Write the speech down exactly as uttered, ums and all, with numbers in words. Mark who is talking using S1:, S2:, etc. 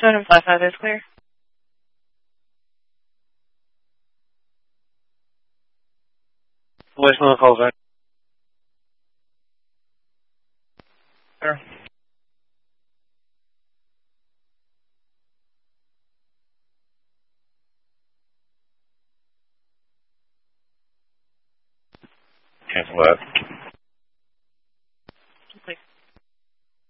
S1: Seven five five is clear.
S2: Voicemail calls right. Sure. Cancel that.